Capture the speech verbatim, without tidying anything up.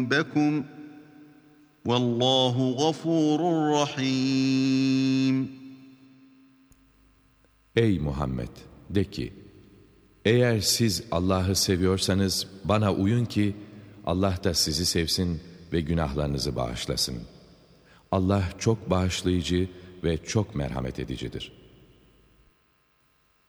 ذُنُوبَكُمْ وَاللّٰهُ غَفُورٌ رَحِيمٌ. Ey Muhammed! De ki, eğer siz Allah'ı seviyorsanız bana uyun ki Allah da sizi sevsin ve günahlarınızı bağışlasın. Allah çok bağışlayıcı ve çok merhamet edicidir.